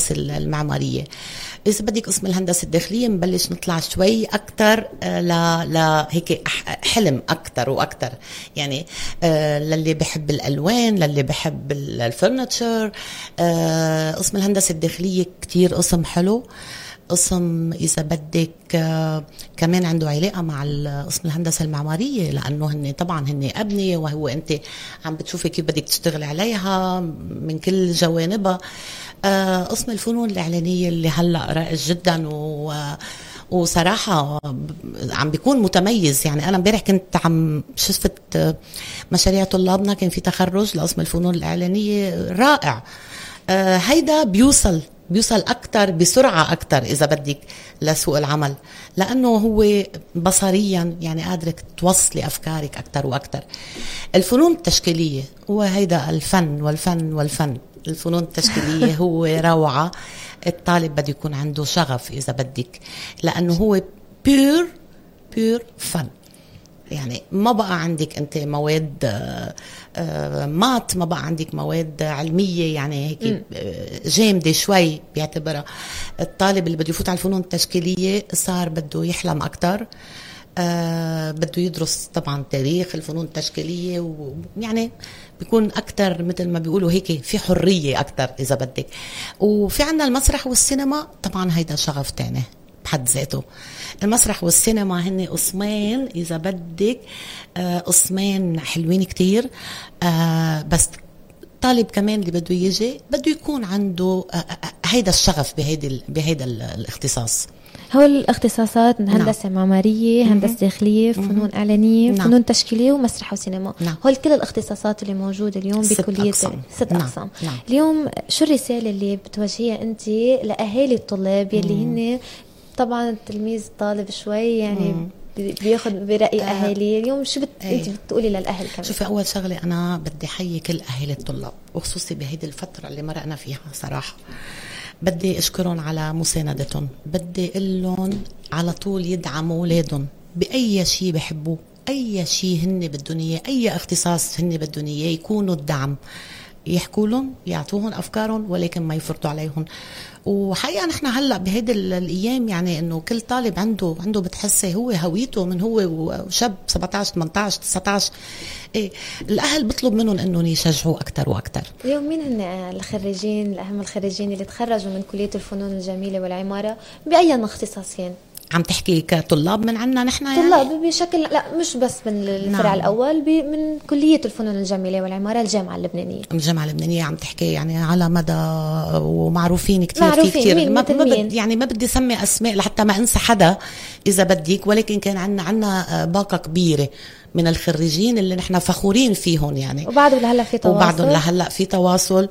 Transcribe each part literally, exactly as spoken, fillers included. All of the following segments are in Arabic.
الهندسة المعمارية. إذا بدك قسم الهندسة الداخلية مبلش نطلع شوي أكتر ل ل هيك حلم أكتر وأكتر، يعني آه للي بحب الألوان، للي بحب الفرنتشر. آه قسم الهندسة الداخلية كتير قسم حلو، قسم إذا بدك آه كمان عنده علاقة مع قسم الهندسة المعمارية، لأنه هن طبعا هن أبنية، وهو أنت عم بتشوفي كيف بدك تشتغل عليها من كل جوانبها. آه قسم الفنون الإعلانية اللي هلأ رائج جدا، و وصراحة عم بيكون متميز. يعني أنا امبارح كنت عم شفت مشاريع طلابنا، كان في تخرج لقسم الفنون الإعلانية رائع. آه هيدا بيوصل بيوصل أكتر بسرعة أكتر إذا بدك لسوق العمل، لأنه هو بصريا يعني قادرك توصلي أفكارك أكتر وأكتر. الفنون التشكيلية هو هيدا الفن والفن والفن. الفنون التشكيلية هو روعة. الطالب بده يكون عنده شغف إذا بدك، لأنه هو بيور بيور فن. يعني ما بقى عندك أنت مواد آآ آآ مات، ما بقى عندك مواد علمية يعني هيك جامدة شوي بيعتبرها. الطالب اللي بده يفوت على الفنون التشكيلية صار بده يحلم أكتر، آه بده يدرس طبعا تاريخ الفنون التشكيلية، ويعني بيكون أكتر مثل ما بيقولوا هيك في حرية أكتر إذا بدك. وفي عنا المسرح والسينما طبعا هيدا شغف تاني بحد ذاته. المسرح والسينما هن قسمين إذا بدك، آه قسمين حلوين كتير. آه بس طالب كمان اللي بده يجي بده يكون عنده آه هيدا الشغف بهيدا بهيدا الاختصاص. هو الاختصاصات هندسة نعم. معمارية، هندسة داخلية، فنون إعلانية، نعم. فنون تشكيلية، ومسرح وسينما. نعم. هول كل الاختصاصات اللي موجودة اليوم بكلية ست نعم. أقسام. نعم. اليوم شو الرسالة اللي بتوجهيها أنت لأهالي الطلاب يلي هن طبعا التلميذ طالب شوي يعني مم. بياخد برأي آه. أهالي اليوم، شو بت... أيه. أنت بتقولي للأهل كمان؟ شوفي، أول شغلة أنا بدي حيي كل أهالي الطلاب، وخصوصي بهيدي الفترة اللي مرقنا فيها صراحة. بدي أشكرهم على مساندتهم، بدي أقولهم على طول يدعموا أولادهم بأي شيء بحبوه، أي شيء هن بدهم إياه، أي اختصاص هن بدهم إياه، يكونوا الدعم، يحكوا لهم، يعطوهم أفكارهم، ولكن ما يفرطوا عليهم. وحقيقة نحن هلأ بهيدي الأيام يعني إنه كل طالب عنده عنده بتحسي هو هويته من هو وشاب سبعتاشر ثمانية عشر تسعتاشر. إيه الأهل بطلب منهم إنهم يشجعوا أكتر وأكتر. اليوم مين هن الخريجين الأهم الخريجين اللي تخرجوا من كلية الفنون الجميلة والعمارة بأي اختصاصين؟ عم تحكي كطلاب من عنا نحن يعني؟ طلاب بشكل لا مش بس من الفرع نعم. الأول من كلية الفنون الجميلة والعمارة الجامعة اللبنانية. الجامعة اللبنانية عم تحكي يعني على مدى، ومعروفين كتير معروفين في كتير. مين ما, ما بد يعني ما بدي اسمي أسماء لحتى ما أنسى حدا إذا بديك، ولكن كان عنا عنا باقة كبيرة من الخريجين اللي نحن فخورين فيهم يعني. وبعده لهلا في تواصل، وبعدهم لهلا في تواصل.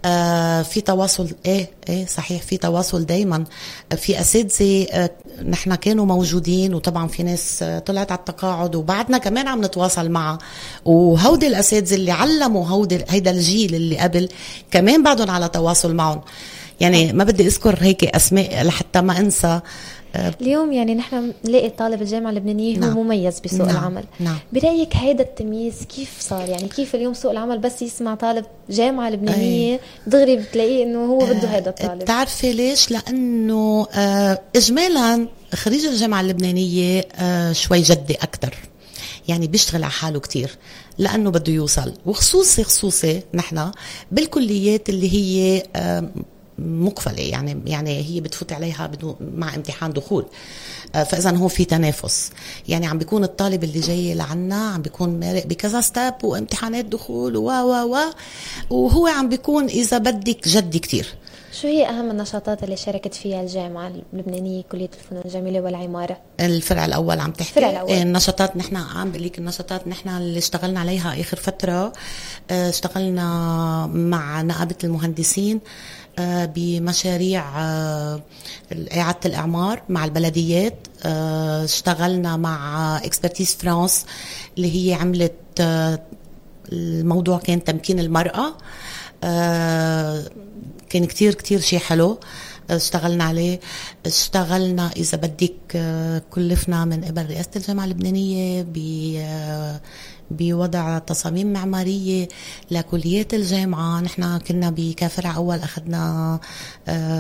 آه في تواصل ايه ايه صحيح، في تواصل دايما. في اساتذه آه نحن كانوا موجودين، وطبعا في ناس آه طلعت على التقاعد، وبعدنا كمان عم نتواصل معها. وهودي الاساتذه اللي علموا هودي هيدا الجيل اللي قبل كمان بعدهم على تواصل معهم. يعني ما بدي اذكر هيك اسماء لحتى ما انسى. اليوم يعني نحن نلاقي طالب الجامعة اللبنانية نعم. هو مميز بسوق نعم. العمل. نعم. برأيك هيدا التمييز كيف صار؟ يعني كيف اليوم سوق العمل بس يسمع طالب جامعة لبنانية دغري بتلاقيه انه هو بده هيدا الطالب؟ تعرفي ليش؟ لانه آه اجمالا خريج الجامعة اللبنانية آه شوي جدي اكتر، يعني بيشتغل على حاله كتير لانه بده يوصل. وخصوصي خصوصي نحن بالكليات اللي هي آه مقفلة، يعني يعني هي بتفوت عليها بدون مع امتحان دخول، فإذا هو في تنافس. يعني عم بيكون الطالب اللي جاي لعنا عم بيكون مارق بكذا ستاب وامتحانات دخول و و و وهو عم بيكون إذا بدك جدي كتير. شو هي أهم النشاطات اللي شاركت فيها الجامعة اللبنانية كلية الفنون الجميلة والعمارة؟ الفرع الأول عم تحكي؟ الفرع الأول. النشاطات نحن عم بقولك النشاطات نحن اللي اشتغلنا عليها آخر فترة. اشتغلنا مع نقابة المهندسين بمشاريع إعادة الإعمار مع البلديات. اشتغلنا مع اكسبرتيز فرانس اللي هي عملت الموضوع كان تمكين المرأة. كان كتير كتير شيء حلو اشتغلنا عليه. اشتغلنا إذا بدك كلفنا من قبل رئاسة الجامعة اللبنانية بوضع تصاميم معمارية لكليات الجامعة. نحن كنا بكافرع أول أخذنا